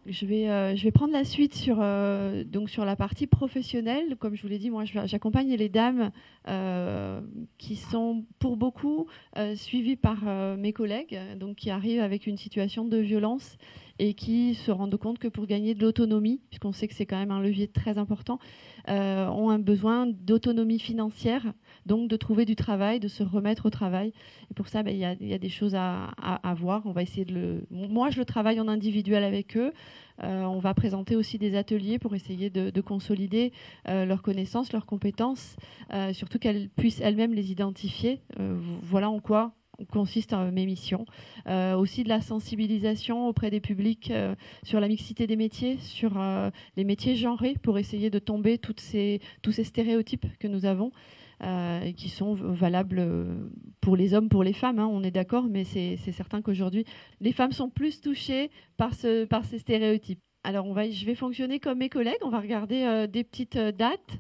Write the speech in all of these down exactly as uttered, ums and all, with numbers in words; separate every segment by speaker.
Speaker 1: Je vais, euh, je vais prendre la suite sur, euh, donc sur la partie professionnelle. Comme je vous l'ai dit, moi, je- j'accompagne les dames euh, qui sont pour beaucoup euh, suivies par euh, mes collègues, donc qui arrivent avec une situation de violence et qui se rendent compte que pour gagner de l'autonomie, puisqu'on sait que c'est quand même un levier très important, euh, ont un besoin d'autonomie financière, donc de trouver du travail, de se remettre au travail. Et pour ça, ben, il y a, il y a des choses à, à, à voir. On va essayer de le... Moi, je le travaille en individuel avec eux. Euh, on va présenter aussi des ateliers pour essayer de, de consolider euh, leurs connaissances, leurs compétences, euh, surtout qu'elles puissent elles-mêmes les identifier. Euh, voilà en quoi consistent euh, mes missions. Euh, aussi de la sensibilisation auprès des publics euh, sur la mixité des métiers, sur euh, les métiers genrés, pour essayer de tomber toutes ces, tous ces stéréotypes que nous avons. Euh, et qui sont valables pour les hommes, pour les femmes, hein, on est d'accord, mais c'est, c'est certain qu'aujourd'hui, les femmes sont plus touchées par, ce, par ces stéréotypes. Alors, on va, je vais fonctionner comme mes collègues, on va regarder euh, des petites euh, dates,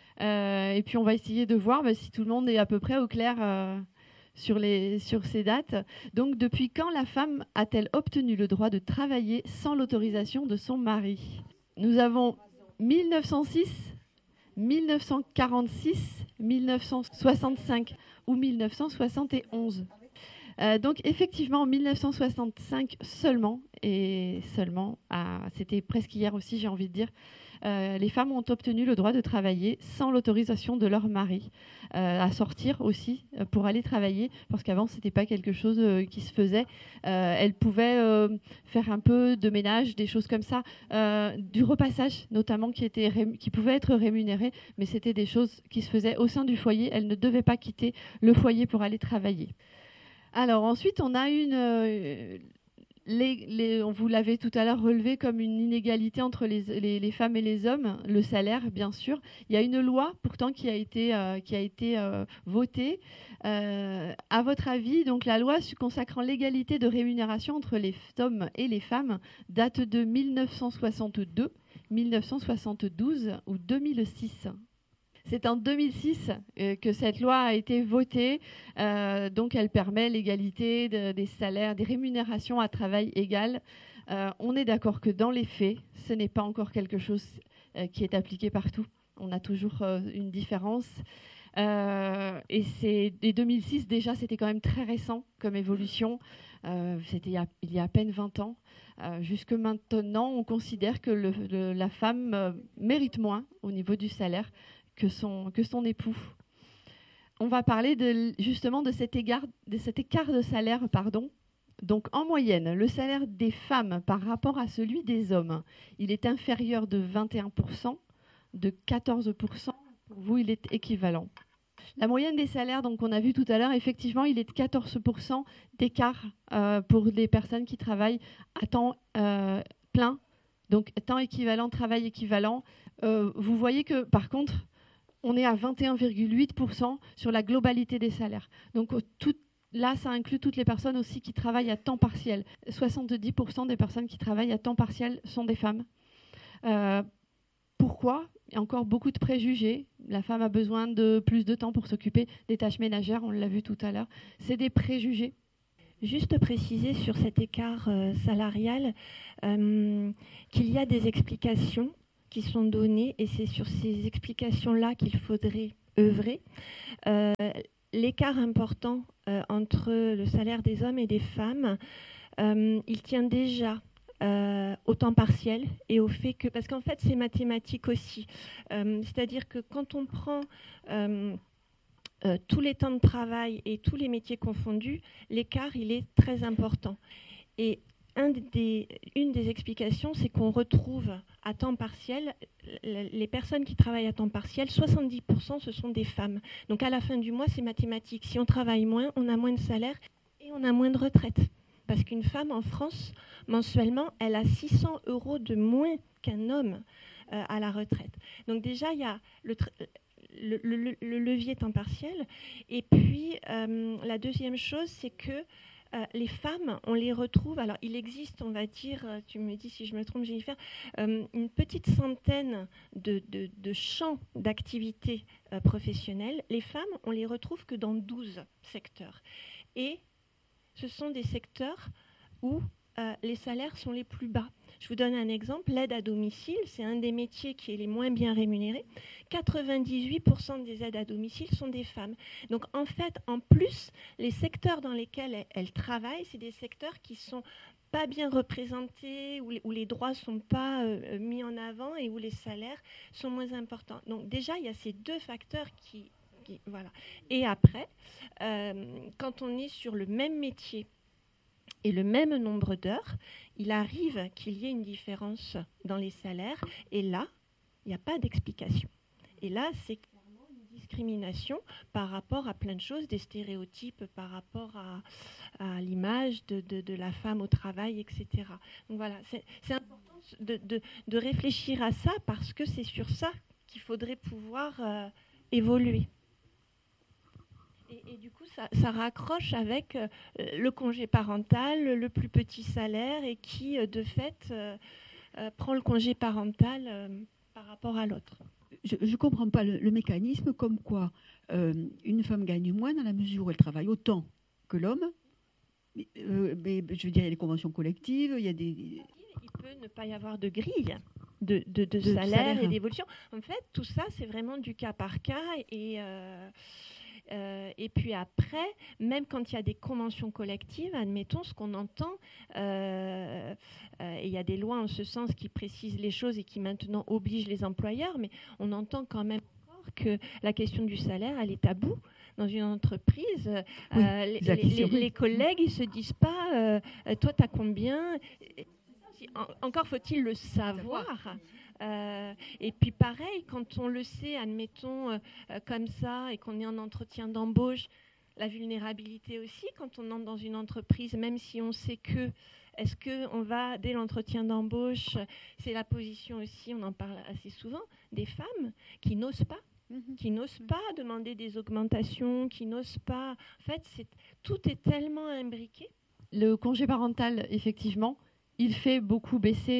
Speaker 1: euh, et puis on va essayer de voir bah, si tout le monde est à peu près au clair euh, sur, les, sur ces dates. Donc, depuis quand la femme a-t-elle obtenu le droit de travailler sans l'autorisation de son mari ? Nous avons mille neuf cent six, mille neuf cent quarante-six, mille neuf cent soixante-cinq ou mille neuf cent soixante et onze. Euh, donc effectivement, en mille neuf cent soixante-cinq seulement, et seulement, ah, c'était presque hier aussi, j'ai envie de dire, euh, les femmes ont obtenu le droit de travailler sans l'autorisation de leur mari, euh, à sortir aussi euh, pour aller travailler, parce qu'avant, ce n'était pas quelque chose euh, qui se faisait. Euh, elles pouvaient euh, faire un peu de ménage, des choses comme ça, euh, du repassage notamment, qui, était ré- qui pouvait être rémunéré, mais c'était des choses qui se faisaient au sein du foyer. Elles ne devaient pas quitter le foyer pour aller travailler. Alors ensuite, on a une... Euh, Les, les, on vous l'avait tout à l'heure relevé comme une inégalité entre les, les, les femmes et les hommes, le salaire bien sûr. Il y a une loi pourtant qui a été, euh, qui a été euh, votée. Euh, à votre avis, donc la loi consacrant l'égalité de rémunération entre les hommes et les femmes date de mille neuf cent soixante-deux, mille neuf cent soixante-douze ou deux mille six ? C'est en deux mille six euh, que cette loi a été votée. Euh, donc, elle permet l'égalité de, des salaires, des rémunérations à travail égal. Euh, on est d'accord que dans les faits, ce n'est pas encore quelque chose euh, qui est appliqué partout. On a toujours euh, une différence. Euh, et c'est et deux mille six, déjà, c'était quand même très récent comme évolution. Euh, c'était il y, a, il y a à peine vingt ans. Euh, jusque maintenant, on considère que le, le, la femme euh, mérite moins au niveau du salaire que son, que son époux. On va parler de, justement de cet, égard, de cet écart de salaire. Pardon. Donc en moyenne, le salaire des femmes par rapport à celui des hommes, il est inférieur de vingt et un pour cent, de quatorze pour cent. Pour vous, il est équivalent. La moyenne des salaires, donc on a vu tout à l'heure, effectivement, il est de quatorze pour cent d'écart euh, pour les personnes qui travaillent à temps euh, plein, donc temps équivalent, travail équivalent. Euh, vous voyez que, par contre, on est à vingt et un virgule huit pour cent sur la globalité des salaires. Donc tout, là, ça inclut toutes les personnes aussi qui travaillent à temps partiel. soixante-dix pour cent des personnes qui travaillent à temps partiel sont des femmes. Euh, pourquoi ? Il y a encore beaucoup de préjugés. La femme a besoin de plus de temps pour s'occuper des tâches ménagères, on l'a vu tout à l'heure. C'est des préjugés.
Speaker 2: Juste préciser sur cet écart euh, salarial euh, qu'il y a des explications qui sont données et c'est sur ces explications-là qu'il faudrait œuvrer. Euh, l'écart important euh, entre le salaire des hommes et des femmes, euh, il tient déjà euh, au temps partiel et au fait que, parce qu'en fait c'est mathématique aussi, euh, c'est-à-dire que quand on prend euh, euh, tous les temps de travail et tous les métiers confondus, l'écart il est très important. Et Un des, une des explications, c'est qu'on retrouve à temps partiel, les personnes qui travaillent à temps partiel, soixante-dix pour cent ce sont des femmes. Donc à la fin du mois, c'est mathématique. Si on travaille moins, on a moins de salaire et on a moins de retraite. Parce qu'une femme en France, mensuellement, elle a six cents euros de moins qu'un homme euh, à la retraite. Donc déjà, il y a le, le, le, le levier temps partiel. Et puis, euh, la deuxième chose, c'est que Euh, les femmes, on les retrouve, alors il existe, on va dire, tu me dis si je me trompe Jennifer, euh, une petite centaine de, de, de champs d'activité euh, professionnelle. Les femmes, on les retrouve que dans douze secteurs. Et ce sont des secteurs où euh, les salaires sont les plus bas. Je vous donne un exemple, l'aide à domicile, c'est un des métiers qui est les moins bien rémunérés. quatre-vingt-dix-huit pour cent des aides à domicile sont des femmes. Donc en fait, en plus, les secteurs dans lesquels elles, elles travaillent, c'est des secteurs qui sont pas bien représentés, où les, où les droits ne sont pas euh, mis en avant et où les salaires sont moins importants. Donc déjà, il y a ces deux facteurs qui... qui voilà. Et après, euh, quand on est sur le même métier et le même nombre d'heures, il arrive qu'il y ait une différence dans les salaires. Et là, il n'y a pas d'explication. Et là, c'est clairement une discrimination par rapport à plein de choses, des stéréotypes par rapport à, à l'image de, de, de la femme au travail, et cetera. Donc voilà, c'est, c'est important de, de, de réfléchir à ça parce que c'est sur ça qu'il faudrait pouvoir euh, évoluer. Et, et du coup, ça, ça raccroche avec euh, le congé parental, le plus petit salaire, et qui, euh, de fait, euh, euh, prend le congé parental euh, par rapport à l'autre.
Speaker 3: Je ne comprends pas le, le mécanisme comme quoi euh, une femme gagne moins dans la mesure où elle travaille autant que l'homme. Mais, euh, mais je veux dire, il y a des conventions collectives, il y a des...
Speaker 2: Il peut ne pas y avoir de grille de, de, de, de salaire, salaire et d'évolution. En fait, tout ça, c'est vraiment du cas par cas et... Euh, Euh, et puis après, même quand il y a des conventions collectives, admettons ce qu'on entend, euh, euh, et il y a des lois en ce sens qui précisent les choses et qui maintenant obligent les employeurs, mais on entend quand même encore que la question du salaire, elle est taboue. Dans une entreprise,
Speaker 3: oui,
Speaker 2: euh, les, les, les, les collègues, ils ne se disent pas euh, « toi, tu as combien ?» Encore faut-il le savoir. Euh, et puis pareil, quand on le sait, admettons euh, euh, comme ça, et qu'on est en entretien d'embauche, la vulnérabilité aussi, quand on entre dans une entreprise, même si on sait que, est-ce qu'on va, dès l'entretien d'embauche, c'est la position aussi, on en parle assez souvent, des femmes qui n'osent pas, mmh. qui n'osent pas demander des augmentations, qui n'osent pas... En fait, c'est, tout est tellement imbriqué.
Speaker 1: Le congé parental, effectivement, il fait beaucoup baisser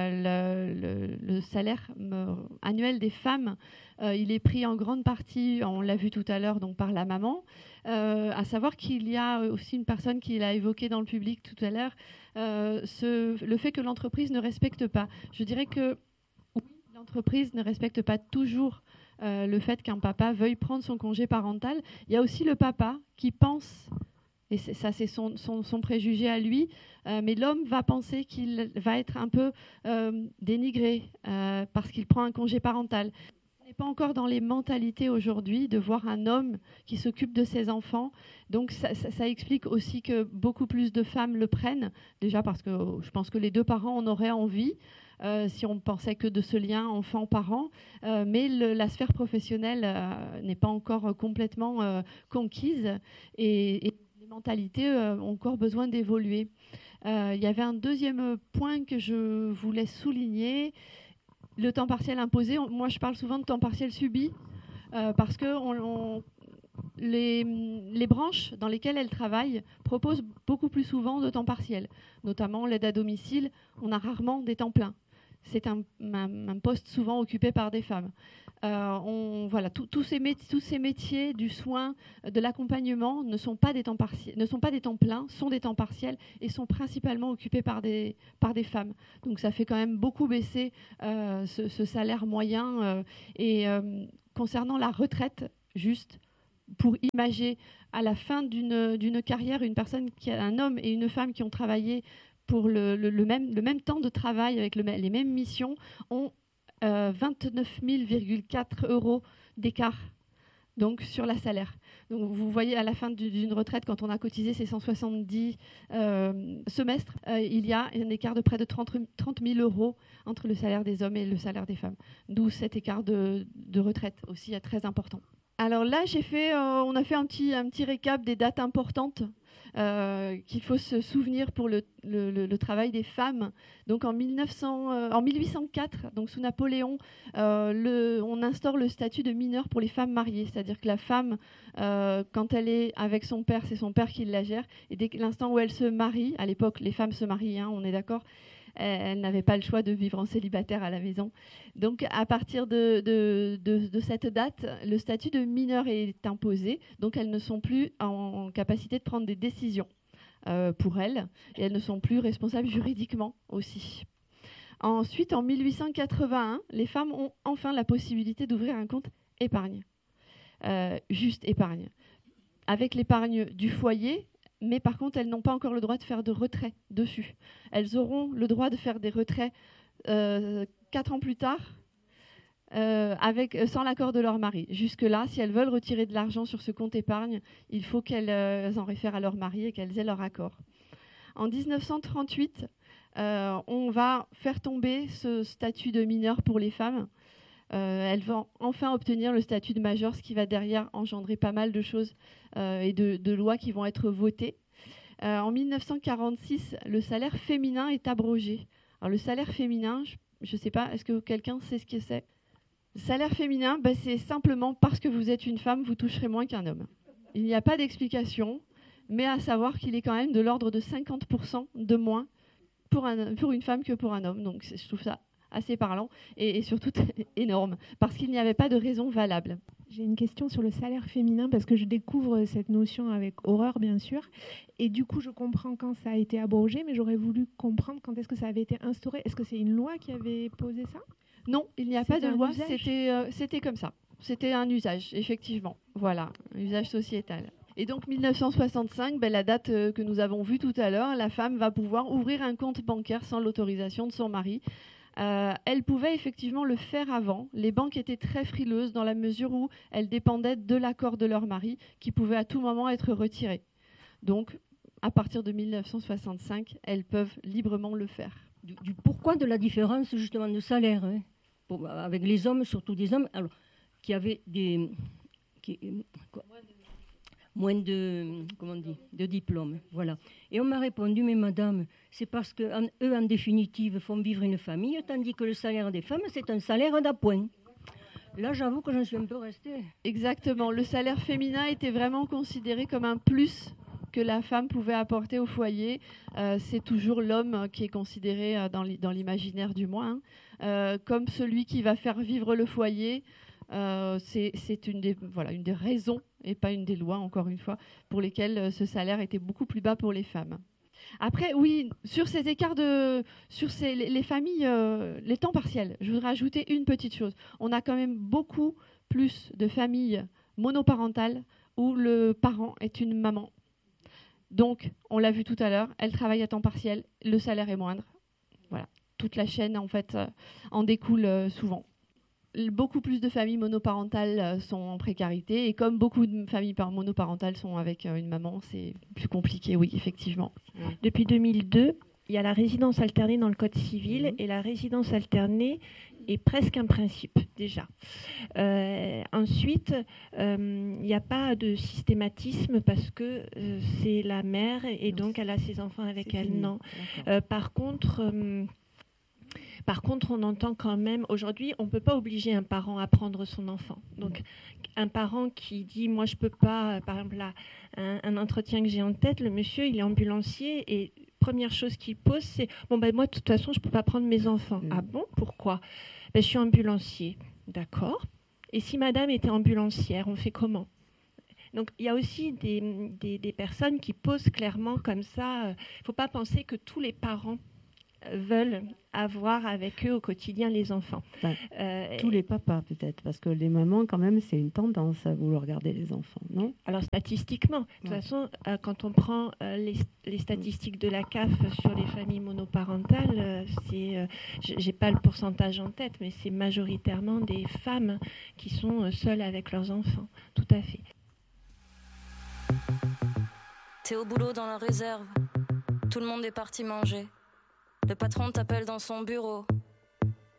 Speaker 1: euh, le, le, le salaire euh, annuel des femmes. Euh, il est pris en grande partie, on l'a vu tout à l'heure, donc par la maman. Euh, à savoir qu'il y a aussi une personne qui l'a évoqué dans le public tout à l'heure, euh, ce, le fait que l'entreprise ne respecte pas. Je dirais que oui, l'entreprise ne respecte pas toujours euh, le fait qu'un papa veuille prendre son congé parental. Il y a aussi le papa qui pense... Et c'est, ça, c'est son, son, son préjugé à lui. Euh, mais l'homme va penser qu'il va être un peu euh, dénigré euh, parce qu'il prend un congé parental. On n'est pas encore dans les mentalités aujourd'hui de voir un homme qui s'occupe de ses enfants. Donc ça, ça, ça explique aussi que beaucoup plus de femmes le prennent. Déjà parce que je pense que les deux parents en auraient envie. Euh, si on pensait que de ce lien enfant-parent, euh, mais le, la sphère professionnelle euh, n'est pas encore complètement euh, conquise et, et mentalités euh, ont encore besoin d'évoluer. Euh, il y avait un deuxième point que je voulais souligner, le temps partiel imposé. On, moi, je parle souvent de temps partiel subi euh, parce que on, on, les, les branches dans lesquelles elles travaillent proposent beaucoup plus souvent de temps partiel, notamment l'aide à domicile. On a rarement des temps pleins. C'est un, un, un poste souvent occupé par des femmes. Euh, on, voilà, tous ces, tous ces métiers du soin, de l'accompagnement ne sont pas des temps partiels, ne sont pas des temps pleins, sont des temps partiels et sont principalement occupés par des, par des femmes. Donc ça fait quand même beaucoup baisser euh, ce, ce salaire moyen. Euh, et euh, concernant la retraite, juste pour imager à la fin d'une, d'une carrière, une personne, qui a, un homme et une femme qui ont travaillé pour le, le, le, même, le même temps de travail avec le, les mêmes missions ont Euh, vingt-neuf mille virgule quatre euros d'écart donc sur la salaire. Donc vous voyez à la fin d'une retraite, quand on a cotisé ces cent soixante-dix euh, semestres, euh, il y a un écart de près de trente mille euros entre le salaire des hommes et le salaire des femmes. D'où cet écart de, de retraite aussi très important. Alors là, j'ai fait, euh, on a fait un petit, un petit récap des dates importantes euh, qu'il faut se souvenir pour le, le, le, le travail des femmes. Donc en, mille neuf cents, euh, en mille huit cent quatre, donc sous Napoléon, euh, le, on instaure le statut de mineur pour les femmes mariées. C'est-à-dire que la femme, euh, quand elle est avec son père, c'est son père qui la gère. Et dès l'instant où elle se marie, à l'époque, les femmes se marient, hein, on est d'accord, elle n'avait pas le choix de vivre en célibataire à la maison. Donc, à partir de, de, de, de cette date, le statut de mineur est imposé. Donc, elles ne sont plus en capacité de prendre des décisions euh, pour elles. Et elles ne sont plus responsables juridiquement aussi. Ensuite, en mille huit cent quatre-vingt-un, les femmes ont enfin la possibilité d'ouvrir un compte épargne. Euh, juste épargne. Avec l'épargne du foyer, mais par contre, elles n'ont pas encore le droit de faire de retrait dessus. Elles auront le droit de faire des retraits euh, quatre ans plus tard, euh, avec, euh, sans l'accord de leur mari. Jusque-là, si elles veulent retirer de l'argent sur ce compte épargne, il faut qu'elles euh, en réfèrent à leur mari et qu'elles aient leur accord. En dix-neuf cent trente-huit, euh, on va faire tomber ce statut de mineur pour les femmes. Euh, elles vont enfin obtenir le statut de majeur, ce qui va derrière engendrer pas mal de choses euh, et de, de lois qui vont être votées. Euh, en mille neuf cent quarante-six, le salaire féminin est abrogé. Alors, le salaire féminin, je ne sais pas, est-ce que quelqu'un sait ce que c'est ? Le salaire féminin, ben, c'est simplement parce que vous êtes une femme, vous toucherez moins qu'un homme. Il n'y a pas d'explication, mais à savoir qu'il est quand même de l'ordre de cinquante pour cent de moins pour, un, pour une femme que pour un homme. Donc je trouve ça assez parlant et, et surtout énorme, parce qu'il n'y avait pas de raison valable.
Speaker 4: J'ai une question sur le salaire féminin, parce que je découvre cette notion avec horreur, bien sûr. Et du coup, je comprends quand ça a été abrogé, mais j'aurais voulu comprendre quand est-ce que ça avait été instauré. Est-ce que c'est une loi qui avait posé ça ?
Speaker 1: Non, il n'y a pas de loi, c'était, euh, c'était comme ça. C'était un usage, effectivement. Voilà, un usage sociétal. Et donc, mille neuf cent soixante-cinq, ben, la date euh, que nous avons vue tout à l'heure, la femme va pouvoir ouvrir un compte bancaire sans l'autorisation de son mari. Euh, elle pouvait effectivement le faire avant. Les banques étaient très frileuses dans la mesure où elles dépendaient de l'accord de leur mari qui pouvait à tout moment être retiré. Donc, à partir de mille neuf cent soixante-cinq, elles peuvent librement le faire.
Speaker 5: Du, du pourquoi de la différence justement de salaire hein, pour, avec les hommes, surtout des hommes alors, qui avaient des... Qui, quoi, moins de, comment on dit, de diplômes, voilà. Et on m'a répondu, mais madame, c'est parce qu'eux, en, en définitive, font vivre une famille, tandis que le salaire des femmes, c'est un salaire d'appoint. Là, j'avoue que j'en suis un peu restée.
Speaker 1: Exactement. Le salaire féminin était vraiment considéré comme un plus que la femme pouvait apporter au foyer. Euh, c'est toujours l'homme qui est considéré, euh, dans, dans l'imaginaire du moins, hein, euh, comme celui qui va faire vivre le foyer. Euh, c'est, c'est une, des, voilà, une des raisons, et pas une des lois, encore une fois, pour lesquelles euh, ce salaire était beaucoup plus bas pour les femmes. Après, oui, sur ces écarts de... sur ces, les, les familles, euh, les temps partiels, je voudrais ajouter une petite chose. On a quand même beaucoup plus de familles monoparentales où le parent est une maman. Donc, on l'a vu tout à l'heure, elle travaille à temps partiel, le salaire est moindre. Voilà, toute la chaîne, en fait, euh, en découle euh, souvent. Beaucoup plus de familles monoparentales sont en précarité et comme beaucoup de familles monoparentales sont avec une maman, c'est plus compliqué, oui, effectivement.
Speaker 2: Depuis deux mille deux, il y a la résidence alternée dans le Code civil mmh. et la résidence alternée est presque un principe déjà. Euh, ensuite, euh, il n'y a pas de systématisme parce que euh, c'est la mère et donc elle a ses enfants avec elle. Fini. Non. Euh, par contre... Euh, Par contre, on entend quand même, aujourd'hui, on ne peut pas obliger un parent à prendre son enfant. Donc, un parent qui dit, moi, je ne peux pas, par exemple, là, un, un entretien que j'ai en tête, le monsieur, il est ambulancier et première chose qu'il pose, c'est, bon, ben moi, de toute façon, je ne peux pas prendre mes enfants. Mmh. Ah bon, pourquoi ? Ben, je suis ambulancier. D'accord. Et si madame était ambulancière, on fait comment ? Donc, il y a aussi des, des, des personnes qui posent clairement comme ça. Il ne faut pas penser que tous les parents veulent avoir avec eux au quotidien les enfants.
Speaker 6: Enfin, euh, tous les papas peut-être, parce que les mamans quand même c'est une tendance à vouloir garder les enfants, non ?
Speaker 2: Alors statistiquement, de toute ouais. façon, euh, quand on prend euh, les, les statistiques de la C A F sur les familles monoparentales, euh, c'est, euh, j'ai pas le pourcentage en tête, mais c'est majoritairement des femmes qui sont euh, seules avec leurs enfants, tout à fait.
Speaker 7: T'es au boulot dans la réserve, tout le monde est parti manger. Le patron t'appelle dans son bureau,